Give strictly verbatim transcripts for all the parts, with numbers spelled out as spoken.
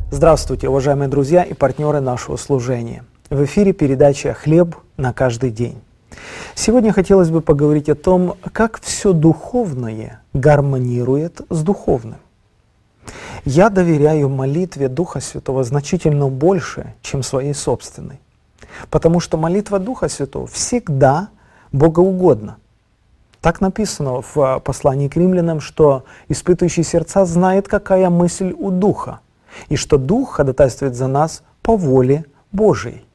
Здравствуйте, уважаемые друзья и партнеры нашего служения. В эфире передача «Хлеб на каждый день». Сегодня хотелось бы поговорить о том, как все духовное гармонирует с духовным. Я доверяю молитве Духа Святого значительно больше, чем своей собственной, потому что молитва Духа Святого всегда богоугодна. Так написано в послании к римлянам, что испытывающий сердца знает, какая мысль у Духа, и что Дух ходатайствует за нас по воле Божией.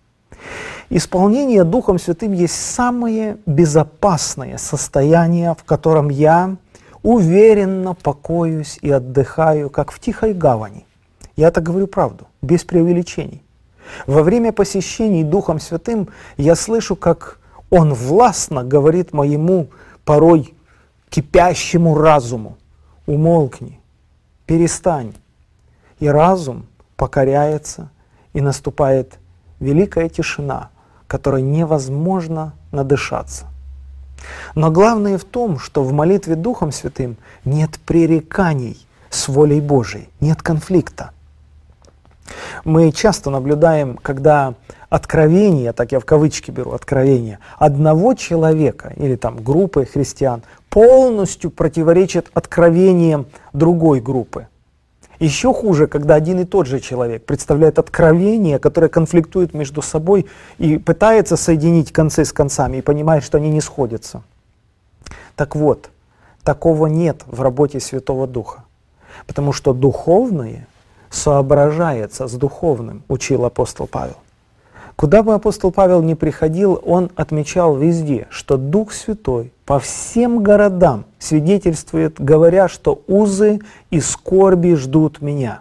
Исполнение Духом Святым есть самое безопасное состояние, в котором я уверенно покоюсь и отдыхаю, как в тихой гавани. Я это говорю правду, без преувеличений. Во время посещений Духом Святым я слышу, как Он властно говорит моему порой кипящему разуму: умолкни, перестань. И разум покоряется, и наступает великая тишина, которой невозможно надышаться. Но главное в том, что в молитве Духом Святым нет пререканий с волей Божией, нет конфликта. Мы часто наблюдаем, когда откровение, так я в кавычки беру, откровение одного человека или там группы христиан полностью противоречит откровениям другой группы. Еще хуже, когда один и тот же человек представляет откровение, которое конфликтует между собой и пытается соединить концы с концами и понимает, что они не сходятся. Так вот, такого нет в работе Святого Духа, потому что духовное соображается с духовным, учил апостол Павел. Куда бы апостол Павел ни приходил, он отмечал везде, что Дух Святой по всем городам свидетельствует, говоря, что узы и скорби ждут меня.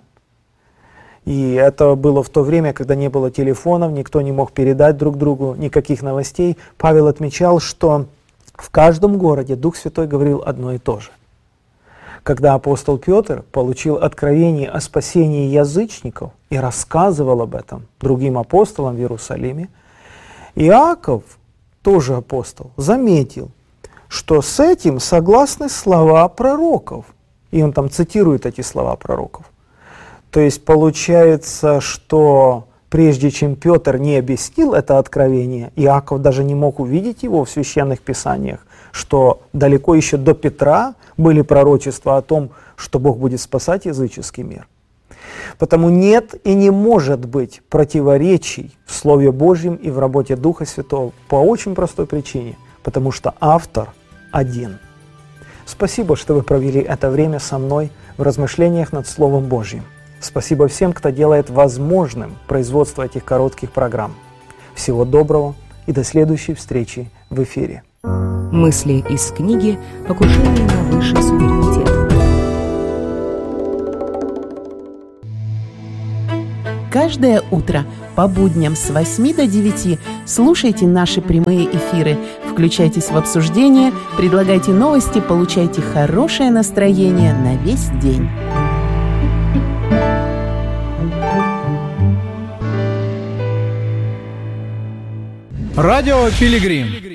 И это было в то время, когда не было телефонов, никто не мог передать друг другу никаких новостей. Павел отмечал, что в каждом городе Дух Святой говорил одно и то же. Когда апостол Петр получил откровение о спасении язычников и рассказывал об этом другим апостолам в Иерусалиме, Иаков, тоже апостол, заметил, что с этим согласны слова пророков. И он там цитирует эти слова пророков. То есть получается, что прежде чем Петр не объяснил это откровение, Иаков даже не мог увидеть его в священных писаниях, что далеко еще до Петра были пророчества о том, что Бог будет спасать языческий мир. Потому нет и не может быть противоречий в Слове Божьем и в работе Духа Святого по очень простой причине, потому что автор один. Спасибо, что вы провели это время со мной в размышлениях над Словом Божьим. Спасибо всем, кто делает возможным производство этих коротких программ. Всего доброго и до следующей встречи в эфире. Мысли из книги «Покушение на высший суверенитет». Каждое утро по будням с восьми до девяти слушайте наши прямые эфиры, включайтесь в обсуждение, предлагайте новости, получайте хорошее настроение на весь день. Радио Пилигрим.